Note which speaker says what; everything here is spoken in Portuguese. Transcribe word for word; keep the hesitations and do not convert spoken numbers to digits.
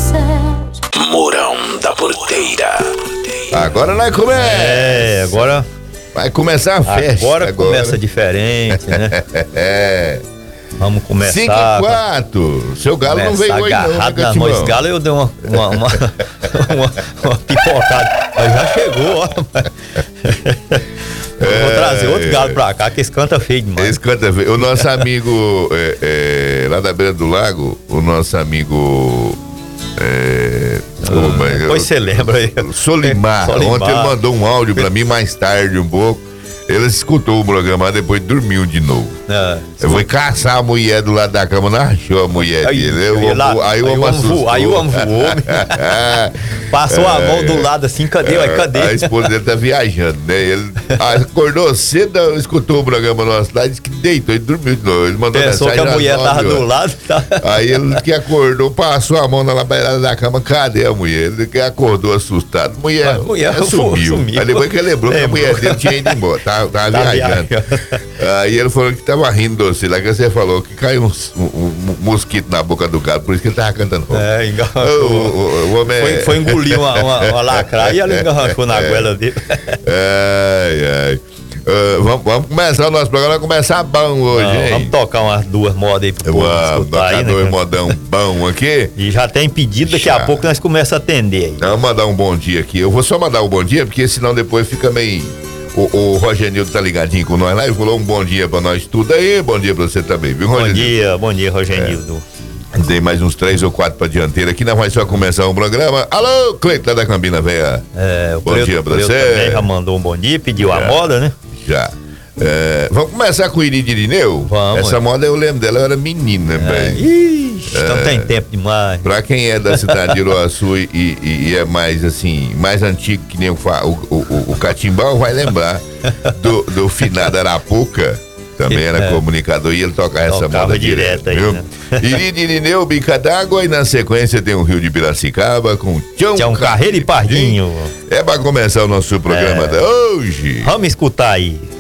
Speaker 1: Mourão da Porteira.
Speaker 2: Agora nós começa.
Speaker 3: É, agora
Speaker 2: vai começar a festa.
Speaker 3: Agora,
Speaker 2: agora.
Speaker 3: começa diferente, né?
Speaker 2: É.
Speaker 3: Vamos começar.
Speaker 2: cinco e quatro. Seu galo não veio hoje não, né,
Speaker 3: Catimão? Esse galo eu dei uma, uma, uma, uma, uma pipocada. Mas já chegou, ó. Eu vou trazer outro galo pra cá, que esse canta feio demais.
Speaker 2: Esse canta feio. O nosso amigo é, é, lá da beira do lago, o nosso amigo é,
Speaker 3: ah, depois você lembra aí.
Speaker 2: Solimar. Solimar. Ontem ele mandou um áudio pra mim mais tarde um pouco. Ele escutou o programa, depois dormiu de novo. Ah, eu fui caçar a mulher do lado da cama, não achou a mulher
Speaker 3: aí,
Speaker 2: dele. Eu,
Speaker 3: lá,
Speaker 2: aí,
Speaker 3: aí,
Speaker 2: o homem
Speaker 3: voou, aí o homem voou. Passou é, a mão do lado assim, cadê? É, cadê?
Speaker 2: A esposa dele tá viajando, né? Ele acordou cedo, escutou o programa nosso lá, disse que deitou e dormiu de novo. Ele mandou
Speaker 3: Pensou que a mulher tava do lado. Tá.
Speaker 2: Aí ele que acordou, passou a mão na beirada da cama, cadê a mulher? Ele que acordou assustado. Mulher, a mulher sumiu. sumiu. Aí depois que ele lembrou, lembrou que a mulher dele tinha ido embora. Tá, tava tá viajando. viajando. Aí ele falou que tava rindo de você, lá que você falou que caiu um, um, um mosquito na boca do galo, por isso que ele tava cantando.
Speaker 3: É, engarrafou. O, o, o homem... foi, foi engolir uma, uma, uma lacraia e ela engarrafou na é. goela dele.
Speaker 2: Ai, ai. Uh, vamos, vamos começar o nosso programa, vai começar bom hoje, Não, hein?
Speaker 3: Vamos tocar umas duas modas aí pro povo escutar aí, né?
Speaker 2: Dois modão bom aqui.
Speaker 3: E já tem pedido, daqui já. a pouco nós começamos a atender aí.
Speaker 2: Vamos mandar um bom dia aqui. Eu vou só mandar um bom dia, porque senão depois fica meio... O, o Rogenildo tá ligadinho com nós lá e falou um bom dia pra nós tudo aí. Bom dia pra você também, viu,
Speaker 3: Rogenildo? Bom dia, bom dia, Rogenildo.
Speaker 2: É. Tem mais uns três ou quatro pra dianteira aqui, nós vamos só começar um programa. Alô, Cleiton da Cambina, velha.
Speaker 3: É, o
Speaker 2: bom
Speaker 3: Cleiton,
Speaker 2: dia pra
Speaker 3: você.
Speaker 2: também
Speaker 3: já mandou um bom dia, pediu
Speaker 2: já,
Speaker 3: a moda, né?
Speaker 2: Já. É, vamos começar com o Iri de Irineu?
Speaker 3: Vamos.
Speaker 2: Essa moda eu lembro dela, eu era menina,
Speaker 3: é.
Speaker 2: velho.
Speaker 3: Ixi, é, não tem tempo demais.
Speaker 2: Pra quem é da cidade de Iroaçu e, e, e é mais assim, mais antigo que nem o, o, o, o Catimbão, vai lembrar do, do finado Arapuca. Também era é. comunicador e ele toca essa
Speaker 3: Tocava
Speaker 2: moda
Speaker 3: direto,
Speaker 2: direto,
Speaker 3: aí,
Speaker 2: viu?
Speaker 3: Né?
Speaker 2: Iri de Irineu, Bica d'Água, e na sequência tem o Rio de Piracicaba com Tião,
Speaker 3: Tião Carreiro e Pardinho.
Speaker 2: É pra começar o nosso programa é. de hoje.
Speaker 3: Vamos escutar aí.